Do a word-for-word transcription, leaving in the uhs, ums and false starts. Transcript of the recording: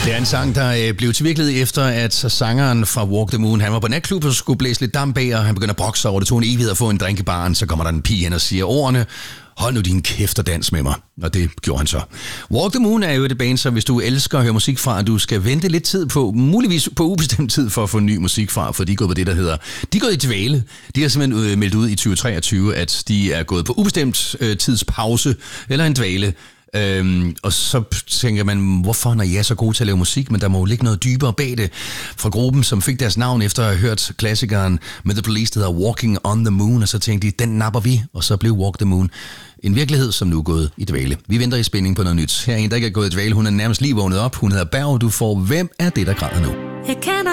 Det er en sang, der blev til virkelighed efter, at sangeren fra Walk the Moon, han var på natklub og skulle blæse lidt damp af, og han begynder at brokke sig over, det tog en evighed at få en drink i baren, så kommer der en pige hen og siger ordene: hold nu din kæft og dans med mig. Og det gjorde han så. Walk the Moon er jo et band, så hvis du elsker at høre musik fra, du skal vente lidt tid på, muligvis på ubestemt tid for at få ny musik fra, for de er gået på det, der hedder, de er gået i dvale. De har simpelthen meldt ud i tyve treogtyve, at de er gået på ubestemt øh, tidspause, eller en dvale. Øhm, og så tænker man, hvorfor når I er så gode til at lave musik, men der må jo ligge noget dybere bag det. Fra gruppen, som fik deres navn efter at have hørt klassikeren med The Police, der hedder Walking on the Moon, og så tænkte de, den napper vi, og så blev Walk the Moon en virkelighed, som nu er gået i dvale. Vi venter i spænding på noget nyt. Her er en, der ikke er gået i dvale, hun er nærmest lige vågnet op, hun hedder Berg, du får Hvem er det, der græder nu? Jeg kender